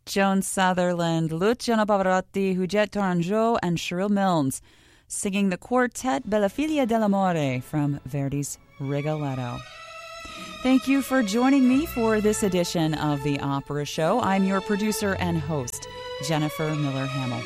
Joan Sutherland, Luciano Pavarotti, Huguette Tourangeau, and Cheryl Milnes, singing the quartet Bella Figlia dell'Amore from Verdi's Rigoletto. Thank you for joining me for this edition of the Opera Show. I'm your producer and host, Jennifer Miller Hamill.